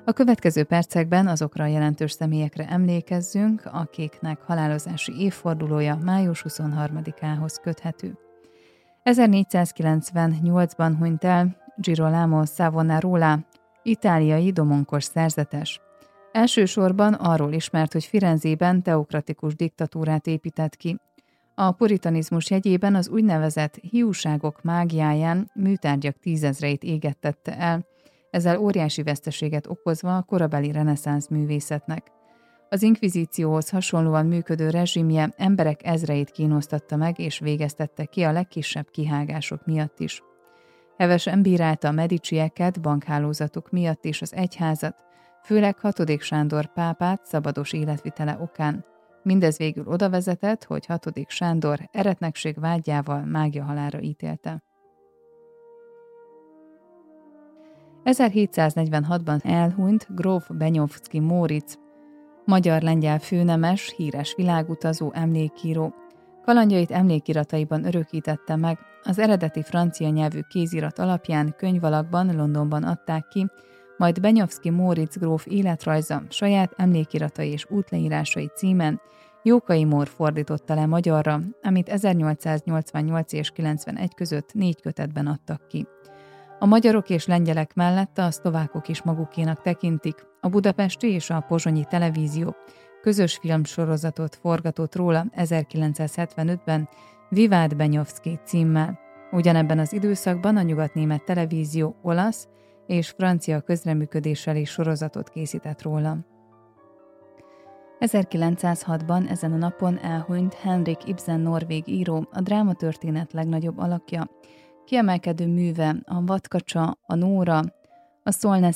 A következő percekben azokra a jelentős személyekre emlékezzünk, akiknek halálozási évfordulója május 23-ához köthető. 1498-ban hunyt el Girolamo Savonarola, itáliai domonkos szerzetes. Elsősorban arról ismert, hogy Firenzében teokratikus diktatúrát épített ki. A puritanizmus jegyében az úgynevezett hiúságok mágiáján műtárgyak 10 000-eit égettette el, ezzel óriási veszteséget okozva a korabeli reneszánsz művészetnek. Az inkvizícióhoz hasonlóan működő rezsimje emberek ezreit kínoztatta meg és végeztette ki a legkisebb kihágások miatt is. Hevesen bírálta a Medicieket bankhálózatuk miatt is az egyházat, főleg 6. Sándor pápát szabados életvitele okán. Mindez végül oda vezetett, hogy 6. Sándor eretnekség vádjával mágiahalálra ítélte. 1746-ban elhunyt gróf Benyovszky Móricz, magyar-lengyel főnemes, híres világutazó, emlékíró. Kalandjait emlékirataiban örökítette meg, az eredeti francia nyelvű kézirat alapján könyvalakban Londonban adták ki, majd Benyovszky Móricz gróf életrajza, saját emlékiratai és útleírásai címen Jókai Mór fordította le magyarra, amit 1888 és 91 között 4 kötetben adtak ki. A magyarok és lengyelek mellett a szlovákok is magukénak tekintik, a budapesti és a pozsonyi televízió közös filmsorozatot forgatott róla 1975-ben Vivád Benyovszky címmel. Ugyanebben az időszakban a nyugatnémet televízió olasz és francia közreműködéssel is sorozatot készített róla. 1906-ban ezen a napon elhunyt Henrik Ibsen norvég író, a drámatörténet legnagyobb alakja. Kiemelkedő műve a Vadkacsa, a Nóra, a Szolnesz